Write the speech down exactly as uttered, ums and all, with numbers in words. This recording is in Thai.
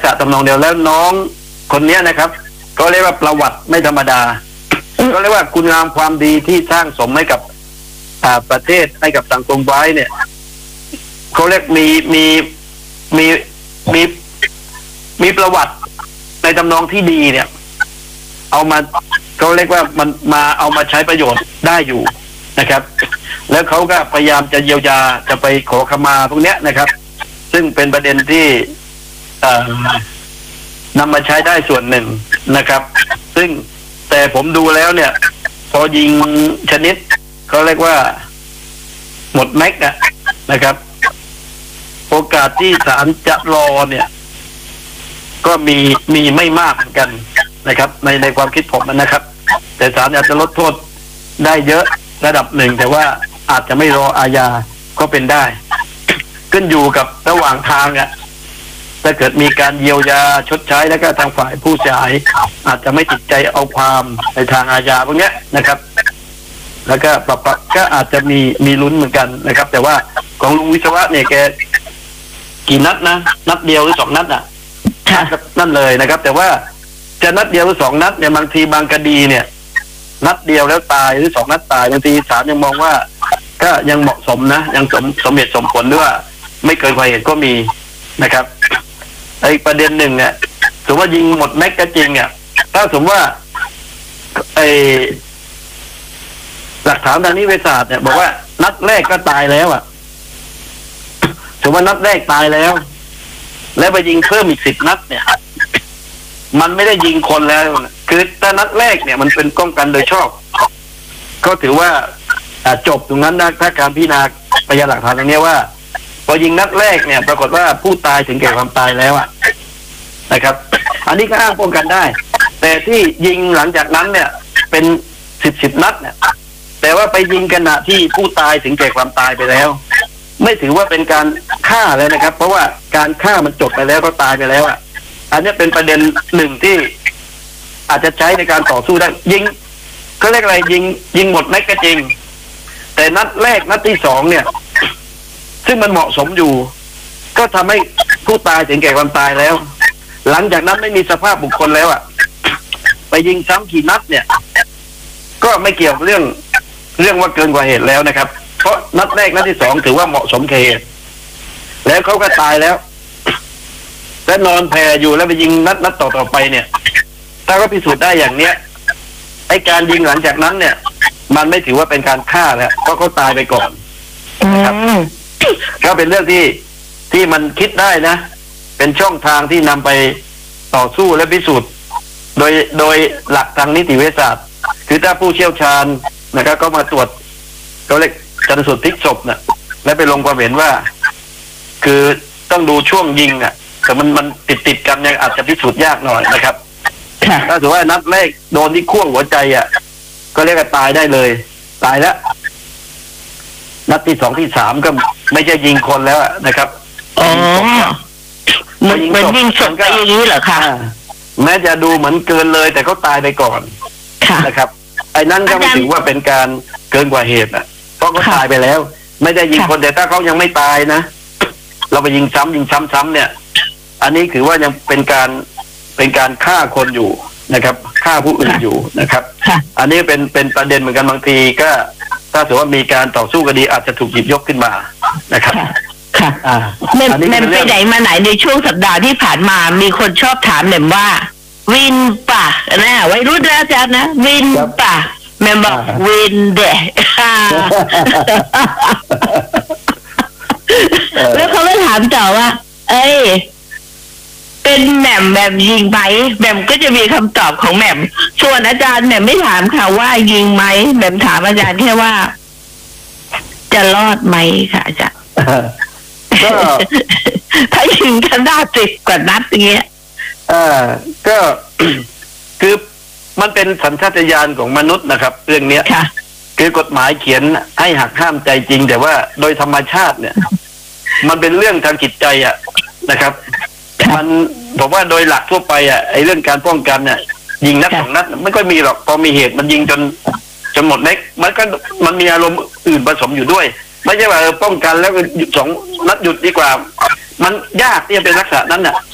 ษณะทำนองเดียวแล้วน้องคนนี้นะครับก็เรียกว่าประวัติไม่ธรรมดาก็เรียกว่าคุณงามความดีที่สร้างสมให้กับอ่าประเทศให้กับสังคมไว้เนี่ยเขาเรียกมีมีมีมีมีประวัติในทำนองที่ดีเนี่ยเอามาเขาเรียกว่ามันมาเอามาใช้ประโยชน์ได้อยู่นะครับแล้วเขาก็พยายามจะเยียวยาจะไปขอขมาพวกเนี้ยนะครับซึ่งเป็นประเด็นที่นำมาใช้ได้ส่วนหนึ่งนะครับซึ่งแต่ผมดูแล้วเนี่ยพอยิงชนิดเขาเรียกว่าหมดแม็กอะนะครับโอกาสที่ศาลจะรอเนี่ยก็มีมีไม่มากเหมือนกันนะครับในในความคิดผมนะครับแต่ศาลอาจจะลดโทษได้เยอะระดับหนึ่งแต่ว่าอาจจะไม่รออาญาก็เป็นได้ขึ้นอยู่กับระหว่างทางอ่ะถ้าเกิดมีการเยียวยาชดใช้แล้วก็ทางฝ่ายผู้เสียหายอาจจะไม่ติดใจเอาความในทางอาญาพวกนี้นะครับแล้วก็ปรับปรับก็อาจจะมีมีลุ้นเหมือนกันนะครับแต่ว่าของลุงวิศวะเนี่ยแกกี่นัดนะนัดเดียวหรือสองนัดอ่ะนั่นเลยนะครับแต่ว่าจะนัดเดียวหรือสองนัดเนี่ยบางทีบางคดีเนี่ยนัดเดียวแล้วตายหรือสองนัดตายบางทีศาลยังมองว่าก็ยังเหมาะสมนะยังสมสมเหตุสมผลด้วยว่าไม่เกินกว่าเหตุก็มีนะครับอีกประเด็นหนึ่งเนี่ยสมมติว่ายิงหมดแม็กก็จริงเนี่ยถ้าสมมติว่าไอหลักฐานทางนิติวิทยาศาสตร์เนี่ยบอกว่านัดแรกก็ตายแล้วอ่ะสมมติว่านัดแรกตายแล้วแล้วไปยิงเพิ่มอีกสิบนัดเนี่ยมันไม่ได้ยิงคนแล้วคือแต่นัดแรกเนี่ยมันเป็นป้องกันโดยชอบก็ถือว่าจบตรงนั้นนะถ้าการพิจารณาพยานหลักฐานตรงนี้ว่าพอยิงนัดแรกเนี่ยปรากฏว่าผู้ตายถึงแก่ความตายแล้วอ่ะนะครับ อันนี้ก็อ้างป้องกันได้แต่ที่ยิงหลังจากนั้นเนี่ยเป็นสิบสิบนัดเนี่ยแต่ว่าไปยิงขณะที่ผู้ตายถึงแก่ความตายไปแล้วไม่ถือว่าเป็นการฆ่าแล้วนะครับเพราะว่าการฆ่ามันจบไปแล้วก็ตายไปแล้วอ่ะอันนี้เป็นประเด็นหนึ่งที่อาจจะใช้ในการต่อสู้ได้ยิงเขาเรียกอะไรยิงยิงหมดแม็กก็จริงแต่นัดแรกนัดที่สองเนี่ยซึ่งมันเหมาะสมอยู่ก็ทำให้ผู้ตายถึงแก่ความตายแล้วหลังจากนั้นไม่มีสภาพบุคคลแล้วอ่ะไปยิงซ้ำกี่นัดเนี่ยก็ไม่เกี่ยวเรื่องเรื่องว่าเกินกว่าเหตุแล้วนะครับเพราะนัดแรกนัดที่สองถือว่าเหมาะสมแก่เหตุแล้วเขาก็ตายแล้วและนอนแผ่อยู่แล้วไปยิงนัดนัดต่อต่อไปเนี่ยถ้าก็พิสูจน์ได้อย่างเนี้ยไอ้การยิงหลังจากนั้นเนี่ยมันไม่ถือว่าเป็นการฆ่าแล้วเพราะเขาตายไปก่อนนะครับก็เป็นเรื่องที่ที่มันคิดได้นะเป็นช่องทางที่นำไปต่อสู้และพิสูจน์โดยโดยหลักทางนิติวิทยาศาสตร์คือถ้าผู้เชี่ยวชาญนะครับก็มาตรวจเขาเรียกชันสูตรพลิกศพนะและไปลงความเห็นว่าคือต้องดูช่วงยิงอ่ะแต่มันมันติดติดกันยังอาจจะพิสูจน์ยากหน่อยนะครับถ้าถือว่านัดแรกโดนที่ขั้วหัวใจอ่ะก็เรียกว่าตายได้เลยตายแล้วนัดที่สองที่สามก็ไม่ใช่ยิงคนแล้วนะครับอ๋อมันมันยิงศพก็อย่างนี้เหรอคะแม้จะดูเหมือนเกินเลยแต่เขาตายไปก่อนนะครับไอ้นั่นก็ไม่ถือว่าเป็นการเกินกว่าเหตุอ่ะเพราะเขาตายไปแล้วไม่ได้ยิงคนแต่ถ้าเขายังไม่ตายนะเราไปยิงซ้ำยิงซ้ำๆเนี่ยอันนี้ถือว่ายังเป็นการเป็นการฆ่าคนอยู่นะครับฆ่าผู้อื่นอยู่นะครับอันนี้เป็นเป็นประเด็นเหมือนกันบางทีก็ถ้าถือว่ามีการต่อสู้คดีอาจจะถูกหยิบยกขึ้นมานะครับค่ะแม่แม่ไปไหนมาไหนในช่วงสัปดาห์ที่ผ่านมามีคนชอบถามแม่ว่าวินป่ะนะวัยรุ่นนะอาจารย์นะวินป่ะแม่บอกวินเดะแล้วเขาก็ถามต่อว่าเอ้ยเป็นแหม่มแหม่มยิงไหมแหม่มก็จะมีคำตอบของแหม่มส่วนอาจารย์แหม่มไม่ถามค่ะว่ายิงไหมแหม่มถามอาจารย์แค่ว่าจะรอดไหมค่ะอาจารย์ก็ถ้ายิงกันได้สิบกว่านัดอย่างเงี้ยอ่าก็คือมันเป็นสัญชาตญาณของมนุษย์นะครับเรื่องนี้คือกฎหมายเขียนให้หักห้ามใจจริงแต่ว่าโดยธรรมชาติเนี่ยมันเป็นเรื่องทางจิตใจอ่ะนะครับมันผมว่าโดยหลักทั่วไปอ่ะไอ้เรื่องการป้องกันเนี่ยยิงนัดสองนัดไม่ค่อยมีหรอกพอมีเหตุมันยิงจนจนหมดเน็กมันก็มันมีอารมณ์อื่นผสมอยู่ด้วยไม่ใช่ว่าป้องกันแล้วหยุดสองนัดหยุดดีกว่ามันยากที่จะเป็นลักษณะนั้นน่ะ